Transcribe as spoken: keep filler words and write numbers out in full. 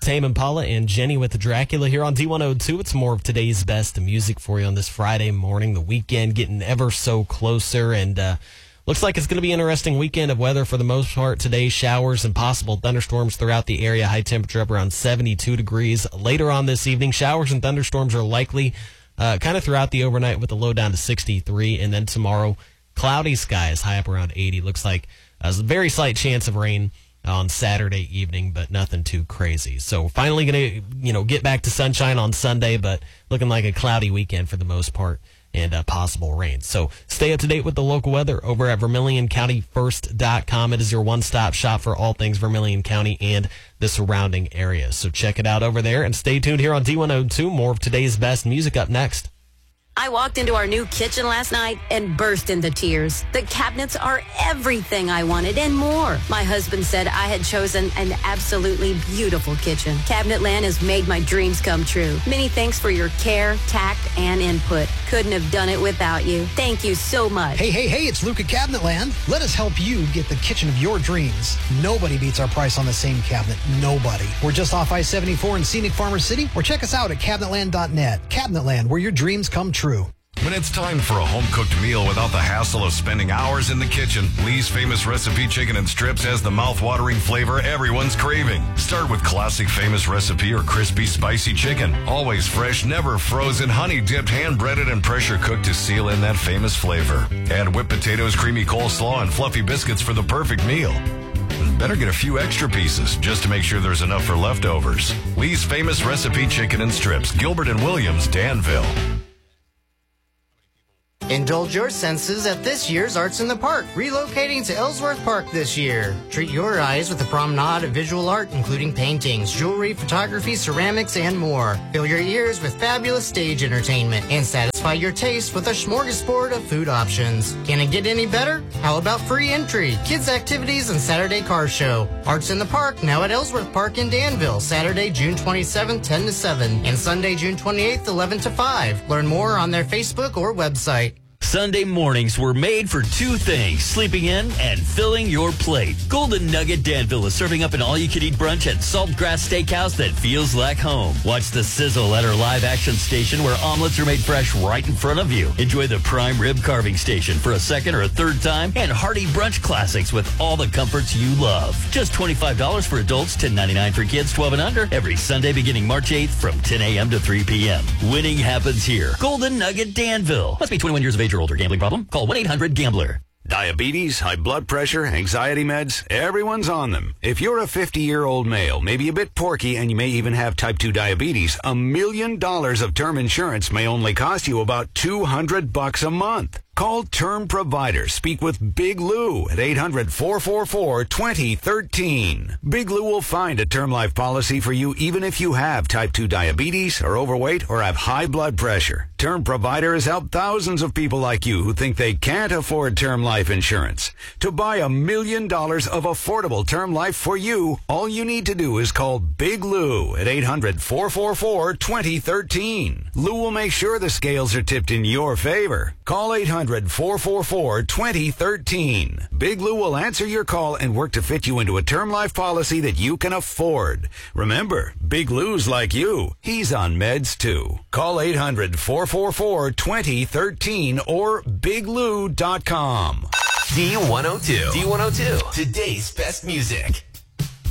Tame Impala and Jenny with the Dracula here on D one oh two. It's more of today's best music for you on this Friday morning. The weekend getting ever so closer, and uh, looks like it's going to be an interesting weekend of weather for the most part today. Showers and possible thunderstorms throughout the area. High temperature up around seventy-two degrees. Later on this evening, showers and thunderstorms are likely uh, kind of throughout the overnight with the low down to sixty-three. And then tomorrow, cloudy skies, high up around eighty. Looks like a very slight chance of rain on Saturday evening, but nothing too crazy. So finally going to, you know, get back to sunshine on Sunday, but looking like a cloudy weekend for the most part, and uh, possible rain. So stay up to date with the local weather over at Vermilion County First dot com. It is your one-stop shop for all things Vermilion County and the surrounding areas. So check it out over there, and stay tuned here on D one oh two. More of today's best music up next. I walked into our new kitchen last night and burst into tears. The cabinets are everything I wanted and more. My husband said I had chosen an absolutely beautiful kitchen. Cabinetland has made my dreams come true. Many thanks for your care, tact, and input. Couldn't have done it without you. Thank you so much. Hey, hey, hey, it's Luke at Cabinetland. Let us help you get the kitchen of your dreams. Nobody beats our price on the same cabinet. Nobody. We're just off I seventy-four in scenic Farmer City, or check us out at cabinetland dot net. Cabinetland, where your dreams come true. When it's time for a home-cooked meal without the hassle of spending hours in the kitchen, Lee's Famous Recipe Chicken and Strips has the mouth-watering flavor everyone's craving. Start with classic Famous Recipe or crispy, spicy chicken. Always fresh, never frozen, honey-dipped, hand-breaded, and pressure-cooked to seal in that famous flavor. Add whipped potatoes, creamy coleslaw, and fluffy biscuits for the perfect meal. And better get a few extra pieces just to make sure there's enough for leftovers. Lee's Famous Recipe Chicken and Strips, Gilbert and Williams, Danville. Indulge your senses at this year's Arts in the Park, relocating to Ellsworth Park this year. Treat your eyes with a promenade of visual art, including paintings, jewelry, photography, ceramics, and more. Fill your ears with fabulous stage entertainment and satisfy your taste with a smorgasbord of food options. Can it get any better? How about free entry, kids' activities, and Saturday car show? Arts in the Park now at Ellsworth Park in Danville, Saturday, June twenty-seventh, ten to seven, and Sunday, June twenty-eighth, eleven to five. Learn more on their Facebook or website. Sunday mornings were made for two things, sleeping in and filling your plate. Golden Nugget Danville is serving up an all-you-can-eat brunch at Saltgrass Steakhouse that feels like home. Watch the sizzle at our live-action station where omelets are made fresh right in front of you. Enjoy the prime rib carving station for a second or a third time, and hearty brunch classics with all the comforts you love. Just twenty-five dollars for adults, ten ninety-nine for kids twelve and under, every Sunday beginning March eighth from ten a.m. to three p.m. Winning happens here. Golden Nugget Danville. Must be twenty-one years of age or older. Gambling problem? Call one eight hundred gambler. Diabetes, high blood pressure, anxiety meds, everyone's on them. If you're a fifty-year-old male, maybe a bit porky, and you may even have type two diabetes, a million dollars of term insurance may only cost you about two hundred bucks a month. Call Term Provider. Speak with Big Lou at eight hundred, four four four, two zero one three. Big Lou will find a term life policy for you even if you have type two diabetes, are overweight, or have high blood pressure. Term Provider has helped thousands of people like you who think they can't afford term life insurance. To buy a million dollars of affordable term life for you, all you need to do is call Big Lou at eight hundred, four four four, two zero one three. Lou will make sure the scales are tipped in your favor. Call eight hundred, four four four, two zero one three. Big Lou will answer your call and work to fit you into a term life policy that you can afford. Remember, Big Lou's like you. He's on meds too. Call eight hundred, four four four, two zero one three or big lou dot com. D one oh two. D one oh two. Today's best music.